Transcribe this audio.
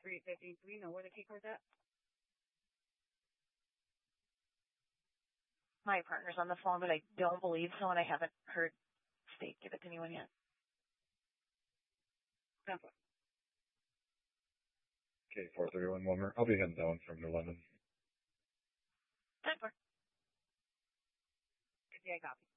353, know where the key card's at? My partner's on the phone, but I don't believe so, and I haven't heard State give it to anyone yet. 10-4. Okay, 431 Wilmer. I'll be heading down from New London. 10-4. Yeah, copy.